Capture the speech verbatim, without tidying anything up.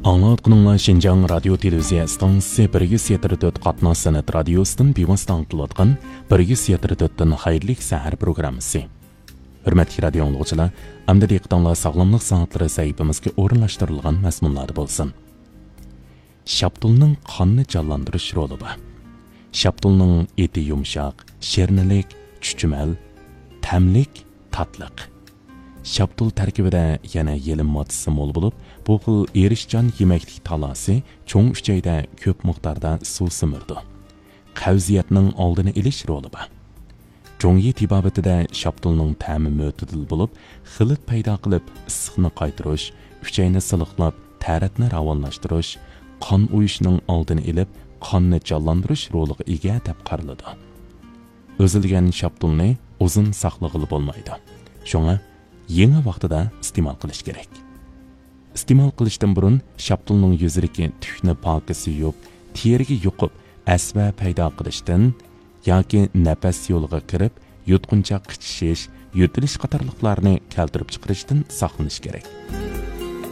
Аңлатқаныңла Шинжаң радио телевизия станциясы bir yuz yetmiş dört қатнас сәнәт радиосының бейвастан тұлатқан bir yuz yetmiş dört'тің хайрлық сәхір программысы. Hürmetli radyo anlıqçılar, әмді дейқтанла сағламлық сағатлары сәйіпімізге орынлаштырылған мәсмұнлады болсын. Шаптулның қанны жалландырыш ролы ба. Шаптулның еті юмшақ, шернілік, чүчімәл, тәмлік, татлық. Шаптул тәркібіде yana елім матысы мол болып, bu xil erishchan yeməklik talası çoğun üçeydə köp miqdarda su sımırdı. Qavziyatning oldini ilish roli bor. Jongi tibobatida shaptulning ta'mi mo'tadil bo'lib, xilit paydo qilib, issiqni qaytirish, ucheyni siliqlab, taratni ravonlashtirish, qon uyishning oldini ilib, qonni jonlantirish roliga ega deb qaraladi. O'zilgan shaptulni uzun saqlag'ili bo'lmaydi. Shunga yangi vaqtida iste'mol qilish kerak. İstemal qilishdan burun shaptulning yuzidagi tukni pokisi yuvib, teriga yuqib, asva paydo qilishdan yoki nafas yo'liga kirib, yutquncha qichishish, yutilish qatorliqlarni keltirib chiqarishdan saqlanish kerak.